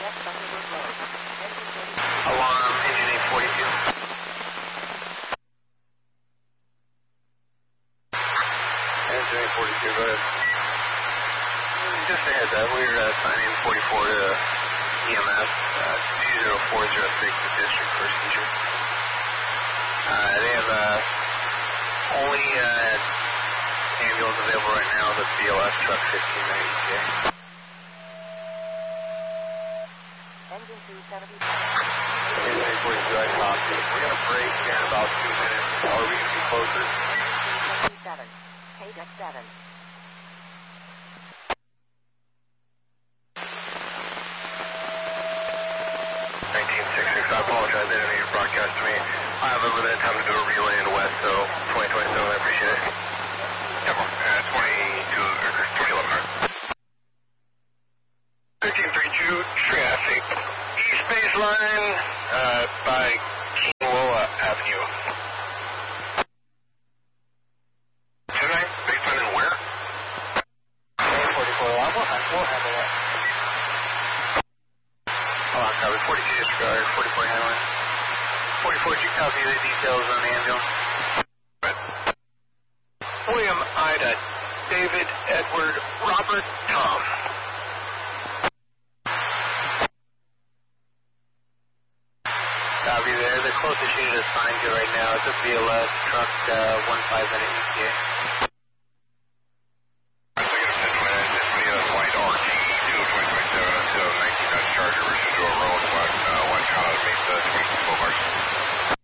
Alarm, engine 842. Engine 842, go ahead. Just a heads up, we're assigning 44 to EMS, 20406, the district for seizure. They have only ambulance available right now, the BLS truck 1590K. Engine 275. Engine 842, I copy. We're going to break in about 2 minutes. Are we going to be closer? 277. KDEC 7. 1966, I apologize, they didn't need to broadcast to me. I have a limited time to do a relay in the west, so 2027, I appreciate it. Yeah, 2011. 1332, traffic, east baseline, by Kinoa Avenue. Tonight, baseline and where? 44, we'll handle that. Hold on, copy. 42 disregard, 44 handling. 44, did you copy the details on the ambulance? Right. William Ida, David Edward Robert Tom. Copy there. The closest unit assigned to right now is a BLS truck 15 minute ETA. White RT 2027 until 19 Dodge Charger, return to a road, West Colorado Mesa, 24 March.